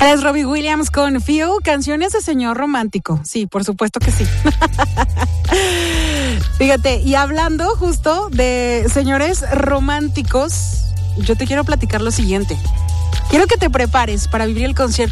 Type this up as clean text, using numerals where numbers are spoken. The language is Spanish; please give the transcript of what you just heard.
Es Robbie Williams con Feel, canciones de señor romántico. Sí, por supuesto que sí. Fíjate, y hablando justo de señores románticos, yo te quiero platicar lo siguiente. Quiero que te prepares para vivir el concierto